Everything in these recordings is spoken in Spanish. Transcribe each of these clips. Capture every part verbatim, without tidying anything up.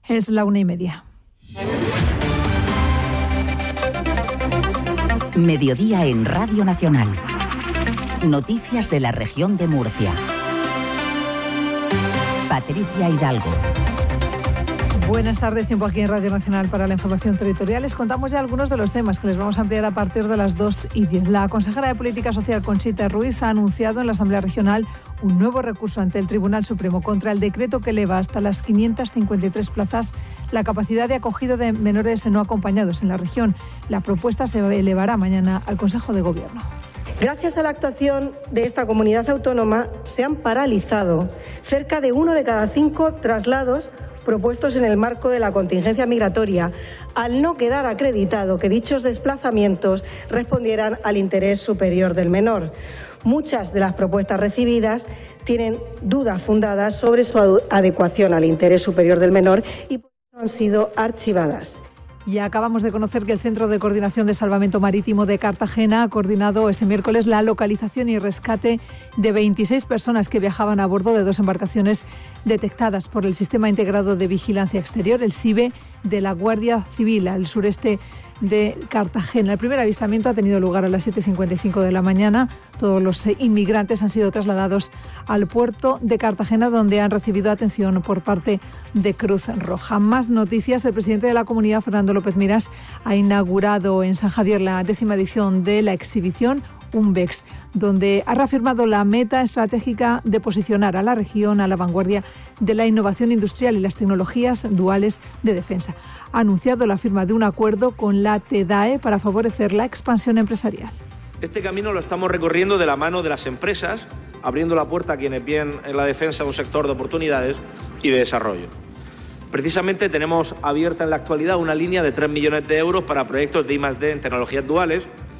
Es la una y media. Mediodía en Radio Nacional. Noticias de la región de Murcia. Patricia Hidalgo. Buenas tardes, tiempo aquí en Radio Nacional para la información territorial. Les contamos ya algunos de los temas que les vamos a ampliar a partir de las dos y diez. La consejera de Política Social, Conchita Ruiz, ha anunciado en la Asamblea Regional un nuevo recurso ante el Tribunal Supremo contra el decreto que eleva hasta las quinientas cincuenta y tres plazas la capacidad de acogida de menores no acompañados en la región. La propuesta se elevará mañana al Consejo de Gobierno. Gracias a la actuación de esta comunidad autónoma, se han paralizado cerca de uno de cada cinco traslados propuestos en el marco de la contingencia migratoria, al no quedar acreditado que dichos desplazamientos respondieran al interés superior del menor. Muchas de las propuestas recibidas tienen dudas fundadas sobre su adecuación al interés superior del menor y por eso han sido archivadas. Y acabamos de conocer que el Centro de Coordinación de Salvamento Marítimo de Cartagena ha coordinado este miércoles la localización y rescate de veintiséis personas que viajaban a bordo de dos embarcaciones detectadas por el Sistema Integrado de Vigilancia Exterior, el S I B E, de la Guardia Civil al sureste de Cartagena. El primer avistamiento ha tenido lugar a las siete y cincuenta y cinco de la mañana. Todos los inmigrantes han sido trasladados al puerto de Cartagena, donde han recibido atención por parte de Cruz Roja. Más noticias. El presidente de la Comunidad, Fernando López Miras, ha inaugurado en San Javier la décima edición de la exhibición UNVEX, donde ha reafirmado la meta estratégica de posicionar a la región a la vanguardia de la innovación industrial y las tecnologías duales de defensa. Ha anunciado la firma de un acuerdo con la TEDAE para favorecer la expansión empresarial. Este camino lo estamos recorriendo de la mano de las empresas, abriendo la puerta a quienes ven en la defensa un sector de oportunidades y de desarrollo. Precisamente tenemos abierta en la actualidad una línea de tres millones de euros para proyectos de I más D en tecnologías duales.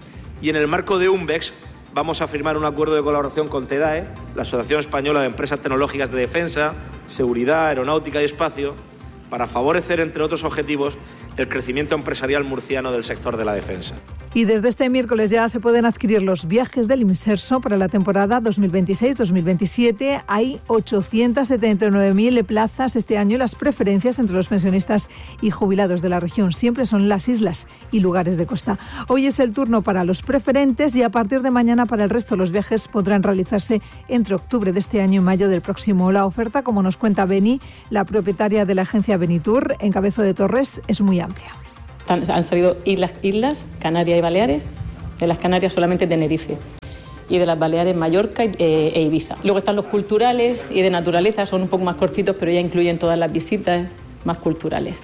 Y en el marco de UNVEX vamos a firmar un acuerdo de colaboración con TEDAE, la Asociación Española de Empresas Tecnológicas de Defensa, Seguridad, Aeronáutica y Espacio, para favorecer, entre otros objetivos, el crecimiento empresarial murciano del sector de la defensa. Y desde este miércoles ya se pueden adquirir los viajes del Imserso para la temporada dos mil veintiséis dos mil veintisiete. Hay ochocientas setenta y nueve mil plazas este año y las preferencias entre los pensionistas y jubilados de la región siempre son las islas y lugares de costa. Hoy es el turno para los preferentes y a partir de mañana para el resto los viajes podrán realizarse entre octubre de este año y mayo del próximo. La oferta, como nos cuenta Beni, la propietaria de la agencia Benitur en Cabezo de Torres, es muy amplia. Han salido islas, islas, Canarias y Baleares, de las Canarias solamente Tenerife y de las Baleares Mallorca e, e Ibiza. Luego están los culturales y de naturaleza, son un poco más cortitos, pero ya incluyen todas las visitas más culturales.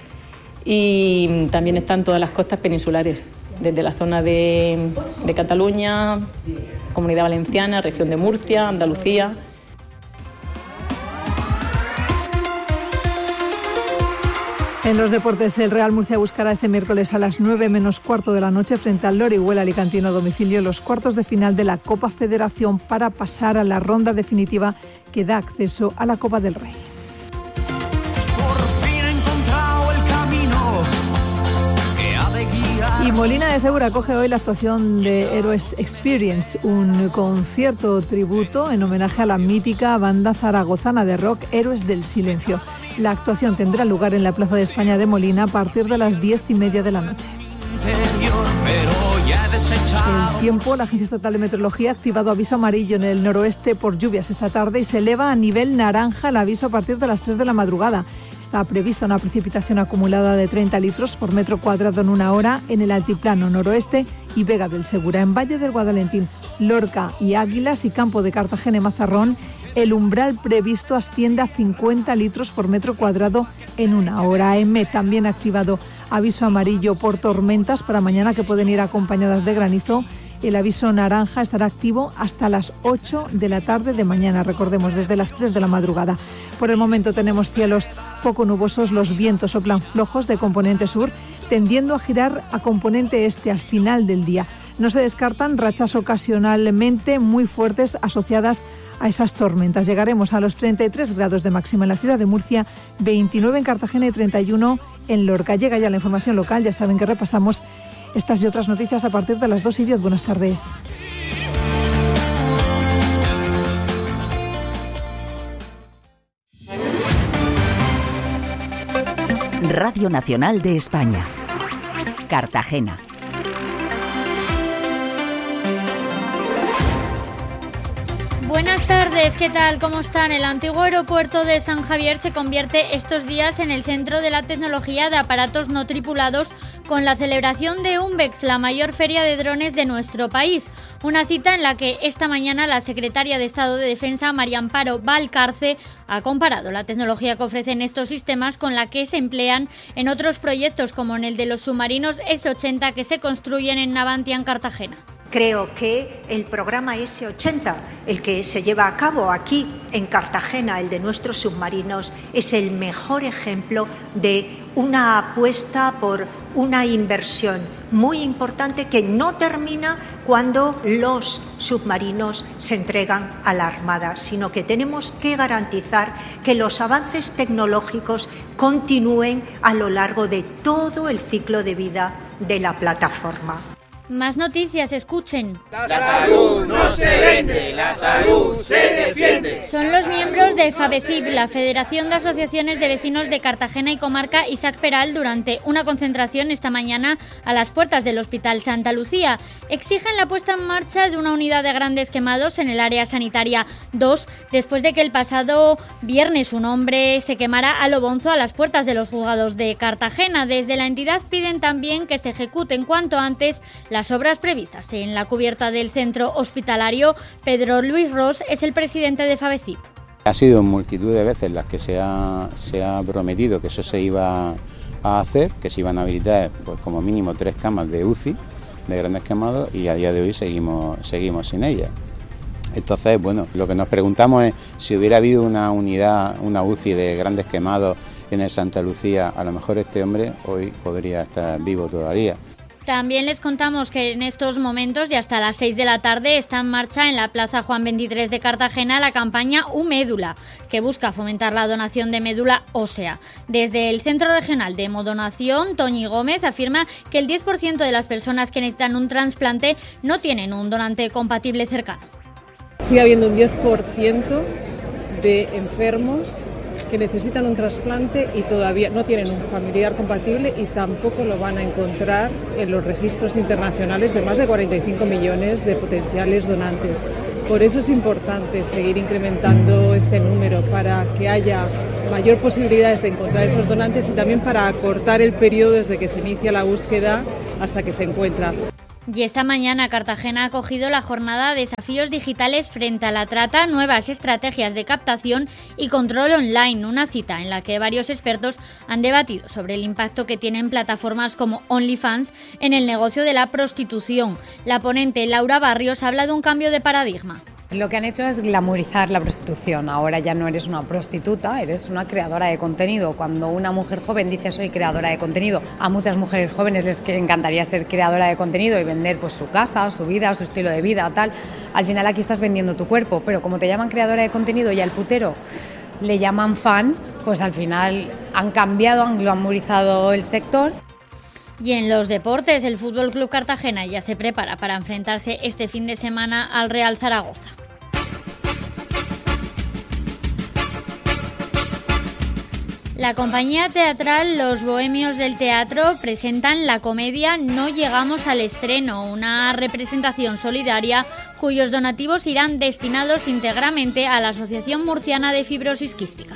Y también están todas las costas peninsulares, desde la zona de, de Cataluña, Comunidad Valenciana, región de Murcia, Andalucía. En los deportes, el Real Murcia buscará este miércoles a las nueve menos cuarto de la noche frente al Orihuela Alicantino a domicilio los cuartos de final de la Copa Federación para pasar a la ronda definitiva que da acceso a la Copa del Rey. Y Molina de Segura acoge hoy la actuación de Héroes Experience, un concierto tributo en homenaje a la mítica banda zaragozana de rock Héroes del Silencio. La actuación tendrá lugar en la Plaza de España de Molina a partir de las diez y media de la noche. El tiempo, la Agencia Estatal de Meteorología ha activado aviso amarillo en el noroeste por lluvias esta tarde y se eleva a nivel naranja el aviso a partir de las tres de la madrugada. Está prevista una precipitación acumulada de treinta litros por metro cuadrado en una hora en el altiplano noroeste y Vega del Segura. En Valle del Guadalentín, Lorca y Águilas y Campo de Cartagena y Mazarrón, el umbral previsto asciende a cincuenta litros por metro cuadrado en una hora. A M también ha activado aviso amarillo por tormentas para mañana que pueden ir acompañadas de granizo. El aviso naranja estará activo hasta las ocho de la tarde de mañana, recordemos, desde las tres de la madrugada. Por el momento tenemos cielos poco nubosos, los vientos soplan flojos de componente sur, tendiendo a girar a componente este al final del día. No se descartan rachas ocasionalmente muy fuertes asociadas a esas tormentas. Llegaremos a los treinta y tres grados de máxima en la ciudad de Murcia, veintinueve en Cartagena y treinta y uno en Lorca. Llega ya la información local, ya saben que repasamos estas y otras noticias a partir de las dos y diez. Buenas tardes. Radio Nacional de España. Cartagena. Buenas tardes, ¿qué tal? ¿Cómo están? El antiguo aeropuerto de San Javier se convierte estos días en el centro de la tecnología de aparatos no tripulados con la celebración de UNBEX, la mayor feria de drones de nuestro país. Una cita en la que esta mañana la secretaria de Estado de Defensa, María Amparo Valcarce, ha comparado la tecnología que ofrecen estos sistemas con la que se emplean en otros proyectos, como en el de los submarinos ese ochenta que se construyen en Navantia, en Cartagena. Creo que el programa ese ochenta, el que se lleva a cabo aquí en Cartagena, el de nuestros submarinos, es el mejor ejemplo de una apuesta por una inversión muy importante que no termina cuando los submarinos se entregan a la Armada, sino que tenemos que garantizar que los avances tecnológicos continúen a lo largo de todo el ciclo de vida de la plataforma. Más noticias, escuchen. La salud no se vende, la salud se defiende. Son los miembros de FABECIP, la Federación de Asociaciones de Vecinos de Cartagena y Comarca Isaac Peral, durante una concentración esta mañana a las puertas del Hospital Santa Lucía. Exigen la puesta en marcha de una unidad de grandes quemados en el área sanitaria dos, después de que el pasado viernes un hombre se quemara a lo bonzo a las puertas de los juzgados de Cartagena. Desde la entidad piden también que se ejecuten cuanto antes las obras previstas en la cubierta del centro hospitalario. Pedro Luis Ros es el presidente de FABECIP. Ha sido multitud de veces las que se ha, se ha prometido que eso se iba a hacer, que se iban a habilitar pues como mínimo tres camas de U C I, de grandes quemados, y a día de hoy seguimos, seguimos sin ellas. Entonces, bueno, lo que nos preguntamos es si hubiera habido una unidad, una U C I de grandes quemados en el Santa Lucía, a lo mejor este hombre hoy podría estar vivo todavía. También les contamos que en estos momentos y hasta las seis de la tarde está en marcha en la Plaza Juan veintitrés de Cartagena la campaña U-Médula, que busca fomentar la donación de médula ósea. Desde el Centro Regional de Hemodonación, Toñi Gómez afirma que el diez por ciento de las personas que necesitan un trasplante no tienen un donante compatible cercano. Sigue habiendo un diez por ciento de enfermos que necesitan un trasplante y todavía no tienen un familiar compatible y tampoco lo van a encontrar en los registros internacionales de más de cuarenta y cinco millones de potenciales donantes. Por eso es importante seguir incrementando este número para que haya mayor posibilidades de encontrar esos donantes y también para acortar el periodo desde que se inicia la búsqueda hasta que se encuentra. Y esta mañana Cartagena ha acogido la jornada Desafíos Digitales frente a la trata, nuevas estrategias de captación y control online, una cita en la que varios expertos han debatido sobre el impacto que tienen plataformas como OnlyFans en el negocio de la prostitución. La ponente Laura Barrios habla de un cambio de paradigma. Lo que han hecho es glamorizar la prostitución. Ahora ya no eres una prostituta, eres una creadora de contenido. Cuando una mujer joven dice soy creadora de contenido, a muchas mujeres jóvenes les encantaría ser creadora de contenido y vender pues su casa, su vida, su estilo de vida, tal. Al final aquí estás vendiendo tu cuerpo, pero como te llaman creadora de contenido y al putero le llaman fan, pues al final han cambiado, han glamorizado el sector. Y en los deportes, el Fútbol Club Cartagena ya se prepara para enfrentarse este fin de semana al Real Zaragoza. La compañía teatral Los Bohemios del Teatro presentan la comedia No llegamos al estreno, una representación solidaria cuyos donativos irán destinados íntegramente a la Asociación Murciana de Fibrosis Quística.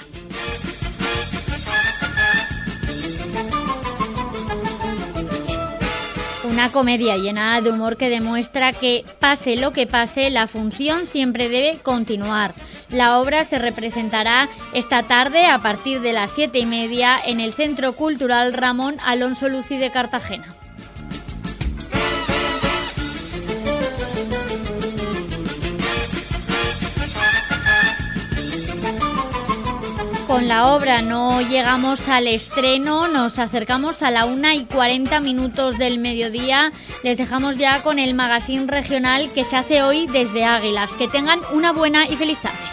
Una comedia llena de humor que demuestra que, pase lo que pase, la función siempre debe continuar. La obra se representará esta tarde a partir de las siete y media en el Centro Cultural Ramón Alonso Luci de Cartagena. Con la obra No llegamos al estreno, nos acercamos a la una y cuarenta minutos del mediodía. Les dejamos ya con el magazín regional que se hace hoy desde Águilas. Que tengan una buena y feliz tarde.